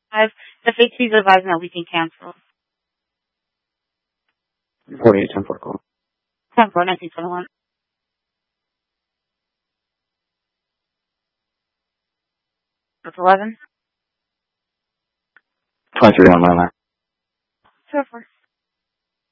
5. The fate to be advised that we can cancel. 48, 10 4 call. 10 4, 1921. That's 11. 23 on my line. 4 4.